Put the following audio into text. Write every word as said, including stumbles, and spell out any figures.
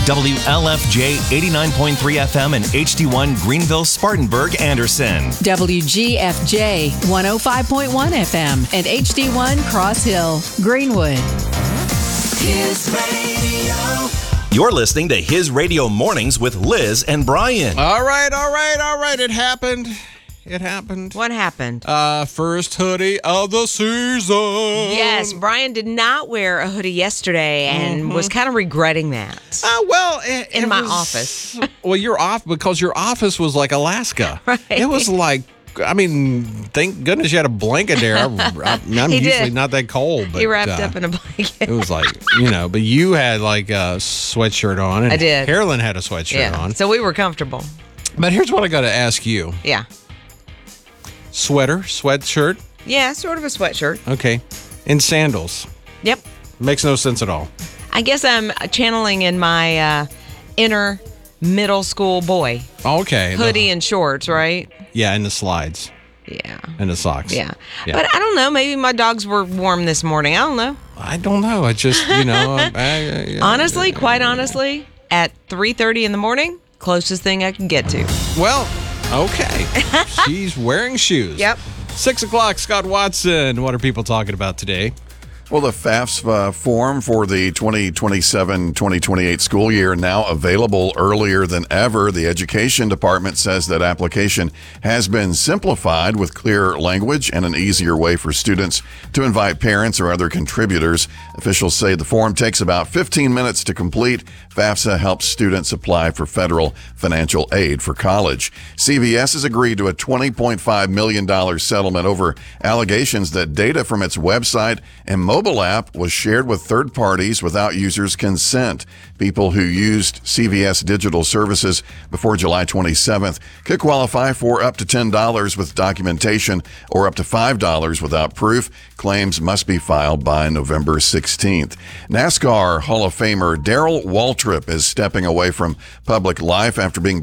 W L F J eighty-nine point three F M and H D one Greenville, Spartanburg, Anderson. W G F J one oh five point one F M and H D one Cross Hill, Greenwood. His Radio. You're listening to His Radio Mornings with Liz and Brian. All right, all right, all right. It happened. It happened. What happened? Uh, first hoodie of the season. Yes, Brian did not wear a hoodie yesterday and mm-hmm. was kind of regretting that. Uh, well, it, in it my was, office. Well, you're off because your office was like Alaska. Right. It was like, I mean, thank goodness you had a blanket there. I, I, I'm He usually did. not that cold. But, He wrapped uh, up in a blanket. It was like, you know, but you had like a sweatshirt on. And I did. Carolyn had a sweatshirt yeah, on. so we were comfortable. But here's what I got to ask you. Yeah. Sweater, sweatshirt. Yeah, sort of a sweatshirt. Okay. And sandals. Yep. Makes no sense at all. I guess I'm channeling in my uh, inner middle school boy. Okay. Hoodie the, and shorts, right? Yeah, and the slides. Yeah. And the socks. Yeah. yeah. But I don't know. Maybe my dogs were warm this morning. I don't know. I don't know. I just, you know. I, I, I, honestly, quite honestly, at three thirty in the morning, closest thing I can get to. Well, okay. She's wearing shoes. Yep. Six o'clock, Scott Watson. What are people talking about today? Well, the FAFSA form for the twenty twenty-seven twenty twenty-eight school year now available earlier than ever. The Education Department says that application has been simplified with clear language and an easier way for students to invite parents or other contributors. Officials say the form takes about fifteen minutes to complete. FAFSA helps students apply for federal financial aid for college. C V S has agreed to a twenty point five million dollars settlement over allegations that data from its website and mobile mobile app was shared with third parties without users' consent. People who used C V S digital services before July twenty-seventh could qualify for up to ten dollars with documentation or up to five dollars without proof. Claims must be filed by November sixteenth. NASCAR Hall of Famer Darrell Waltrip is stepping away from public life after being